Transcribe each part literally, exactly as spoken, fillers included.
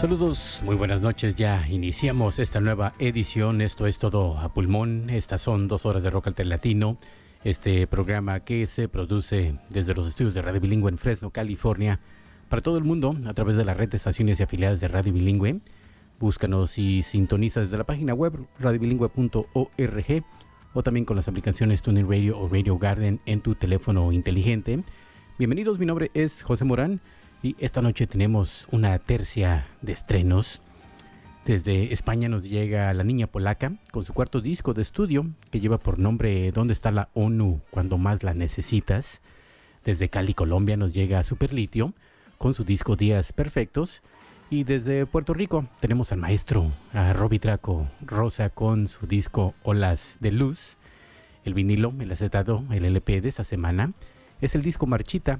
Saludos, muy buenas noches. Ya iniciamos esta nueva edición. Esto es todo a pulmón. Estas son dos horas de rock alternativo. Este programa que se produce desde los estudios de Radio Bilingüe en Fresno, California, para todo el mundo a través de la red de estaciones y afiliadas de Radio Bilingüe. Búscanos y sintoniza desde la página web radio bilingüe punto org o también con las aplicaciones TuneIn Radio o Radio Garden en tu teléfono inteligente. Bienvenidos, mi nombre es José Morán. Y esta noche tenemos una tercia de estrenos. Desde España nos llega La Niña Polaca con su cuarto disco de estudio que lleva por nombre ¿Dónde está la ONU cuando más la necesitas? Desde Cali, Colombia nos llega Superlitio con su disco Días Perfectos. Y desde Puerto Rico tenemos al maestro, a Robbie Draco Rosa con su disco Olas de Luz. El vinilo, el acetato, el L P de esta semana es el disco Marchita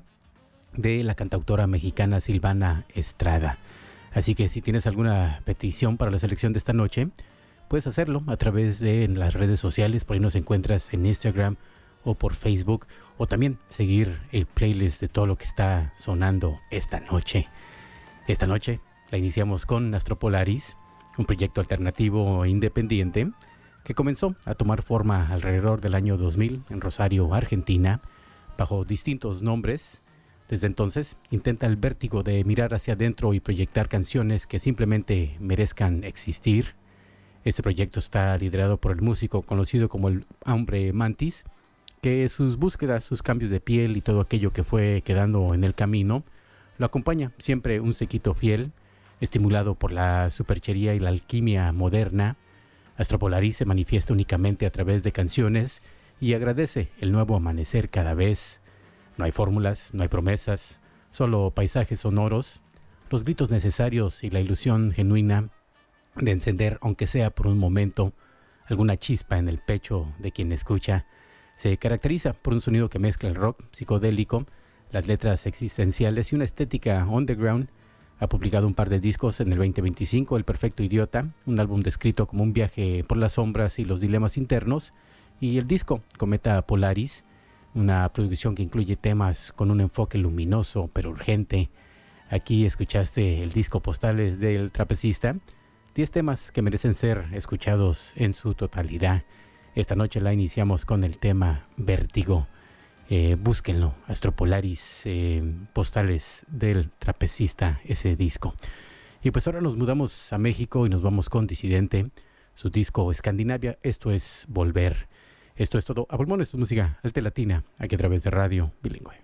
de la cantautora mexicana Silvana Estrada. Así que si tienes alguna petición para la selección de esta noche, puedes hacerlo a través de las redes sociales. Por ahí nos encuentras en Instagram o por Facebook, o también seguir el playlist de todo lo que está sonando esta noche. Esta noche la iniciamos con Astropolaris, un proyecto alternativo e independiente que comenzó a tomar forma alrededor del año dos mil en Rosario, Argentina, bajo distintos nombres. Desde entonces, intenta el vértigo de mirar hacia adentro y proyectar canciones que simplemente merezcan existir. Este proyecto está liderado por el músico conocido como el Hombre Mantis, que sus búsquedas, sus cambios de piel y todo aquello que fue quedando en el camino, lo acompaña siempre un séquito fiel, estimulado por la superchería y la alquimia moderna. Astropolaris se manifiesta únicamente a través de canciones y agradece el nuevo amanecer cada vez. No hay fórmulas, no hay promesas, solo paisajes sonoros, los gritos necesarios y la ilusión genuina de encender, aunque sea por un momento, alguna chispa en el pecho de quien escucha. Se caracteriza por un sonido que mezcla el rock psicodélico, las letras existenciales y una estética underground. Ha publicado un par de discos en el veinte veinticinco, El Perfecto Idiota, un álbum descrito como un viaje por las sombras y los dilemas internos, y el disco Cometa Polaris, una producción que incluye temas con un enfoque luminoso pero urgente. Aquí escuchaste el disco Postales del Trapecista, diez temas que merecen ser escuchados en su totalidad. Esta noche la iniciamos con el tema Vértigo. Eh, búsquenlo, Astropolaris, eh, Postales del Trapecista, ese disco. Y pues ahora nos mudamos a México y nos vamos con Disidente, su disco Escandinavia, esto es Volver. Esto es todo a pulmón, esto es música alternativo, aquí a través de Radio Bilingüe.